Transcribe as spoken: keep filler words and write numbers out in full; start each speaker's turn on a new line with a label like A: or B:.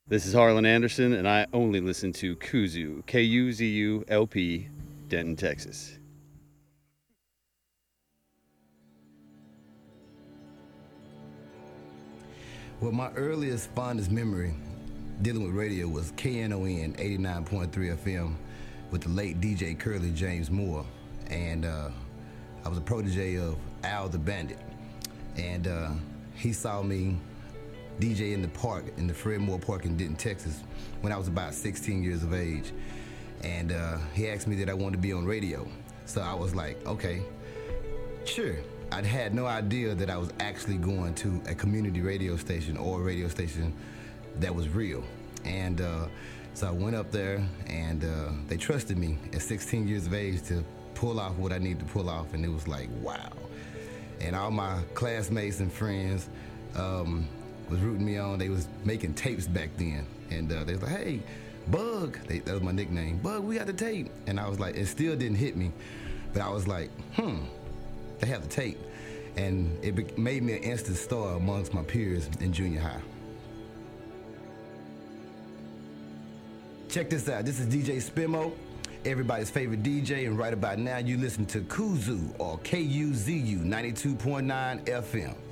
A: This is Harlan Anderson, and I only listen to Kuzu, K U Z U L P, Denton, Texas.
B: Well, my earliest fondest memory dealing with radio was K N O N eighty-nine point three F M with the late D J Curly James Moore. And uh, I was a protege of Al the Bandit. And uh, he saw me D J in the park, in the Fred Moore Park in Denton, Texas, when I was about sixteen years of age. And uh, he asked me that I wanted to be on radio. So I was like, okay, sure. I'd had no idea that I was actually going to a community radio station or a radio station that was real. And uh, so I went up there, and uh, they trusted me at sixteen years of age to pull off what I needed to pull off, and it was like, wow. And all my classmates and friends um, was rooting me on. They was making tapes back then, and uh, they was like, hey, Bug, they, that was my nickname, Bug, we got the tape. And I was like, it still didn't hit me, but I was like, hmm, they have the tape. And it be- made me an instant star amongst my peers in junior high. Check this out. This is D J Spimo, everybody's favorite D J, and right about now you listen to Kuzu, or K U Z U ninety-two point nine F M.